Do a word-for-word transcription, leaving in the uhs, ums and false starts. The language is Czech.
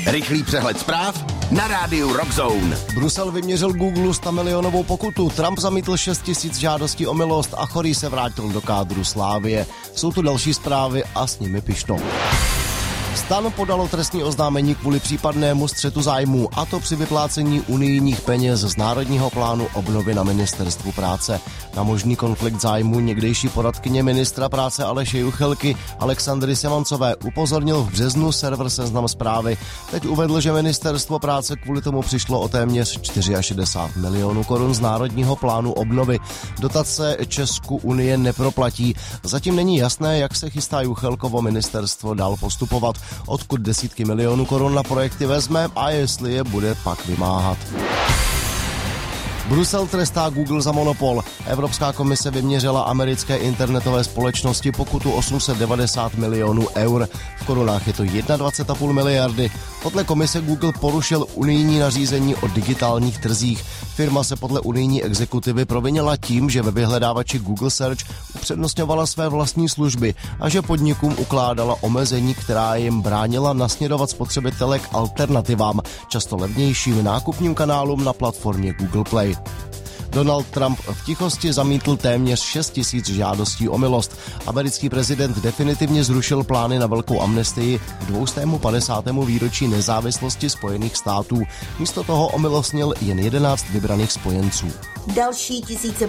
Rychlý přehled zpráv na rádiu Rockzone. Brusel vyměřil Google sto milionovou pokutu, Trump zamítl šest tisíc žádostí o milost a Chorý se vrátil do kádru Slávie. Jsou tu další zprávy a s nimi Pišno. STAN podalo trestní oznámení kvůli případnému střetu zájmů, a to při vyplácení unijních peněz z Národního plánu obnovy na Ministerstvu práce. Na možný konflikt zájmů někdejší poradkyně ministra práce Aleše Juchelky Alexandry Semancové upozornil v březnu server Seznam Zprávy. Teď uvedl, že Ministerstvo práce kvůli tomu přišlo o téměř šedesát čtyři milionů korun z Národního plánu obnovy. Dotace Česku Unie neproplatí. Zatím není jasné, jak se chystá Juchelkovo ministerstvo dál postupovat, odkud desítky milionů korun na projekty vezme a jestli je bude pak vymáhat. Brusel trestá Google za monopol. Evropská komise vyměřila americké internetové společnosti pokutu osm set devadesát milionů eur. V korunách je to dvacet jedna celá pět miliardy. Podle komise Google porušil unijní nařízení o digitálních trzích. Firma se podle unijní exekutivy provinila tím, že ve vyhledávači Google Search upřednostňovala své vlastní služby a že podnikům ukládala omezení, která jim bránila nasměrovat spotřebitele k alternativám, často levnějším nákupním kanálům na platformě Google Play. Donald Trump v tichosti zamítl téměř šest tisíc žádostí o milost. Americký prezident definitivně zrušil plány na velkou amnestii k dvěstě padesátému výročí nezávislosti Spojených států. Místo toho omilostnil jen jedenáct vybraných spojenců. Další tisíce